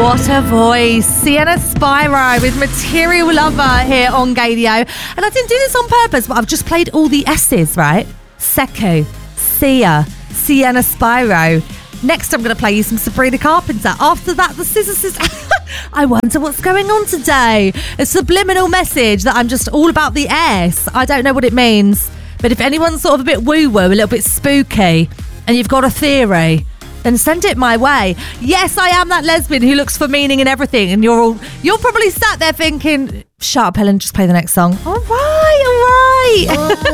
What a voice. Sienna Spyro with Material Lover here on Gaydio. And I didn't do this on purpose, but I've just played all the S's, right? Sekou, Sia, Sienna Spyro. Next, I'm going to play you some Sabrina Carpenter. After that, the Scissor Sisters. I wonder what's going on today. A subliminal message that I'm just all about the S. I don't know what it means. But if anyone's sort of a bit woo-woo, a little bit spooky, and you've got a theory, then send it my way. Yes, I am that lesbian who looks for meaning in everything. And you're probably sat there thinking, shut up, Helen, just play the next song. All right.